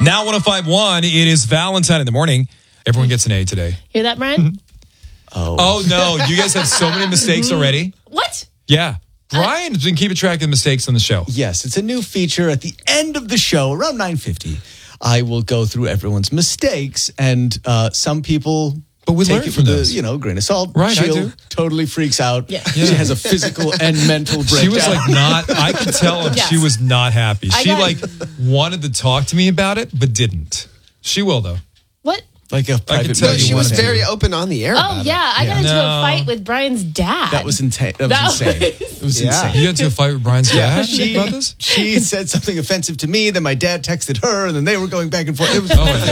Now 105.1, it is Valentine in the morning. Everyone gets an A today. Hear that, Brian? Oh, no. You guys have so many mistakes already. What? Yeah. Brian's been keeping track of the mistakes on the show. Yes, it's a new feature at the end of the show, around 9:50. I will go through everyone's mistakes, and some people we take learn it from with this. grain of salt. Right, I Jill do. totally freaks out. Yeah. She has a physical and mental breakdown. She was like I could tell if she was not happy. She wanted to talk to me about it, but didn't. She will, though. What? Like a private tell you She was wanted very to. open on the air about it. I got into a fight with Brian's dad. That was insane. That was insane. It was insane. You got into a fight with Brian's dad about this? She said something offensive to me, then my dad texted her, and then they were going back and forth. It was, Oh, my God.